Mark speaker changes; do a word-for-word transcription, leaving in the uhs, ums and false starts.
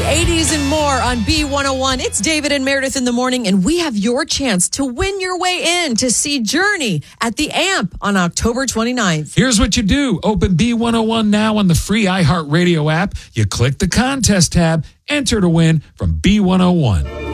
Speaker 1: eighties and more on B one oh one. It's David and Meredith in the morning, and we have your chance to win your way in to see Journey at the A M P on October twenty-ninth.
Speaker 2: Here's what you do. Open B one oh one now on the free iHeartRadio app. You click the contest tab, enter to win from B one oh one.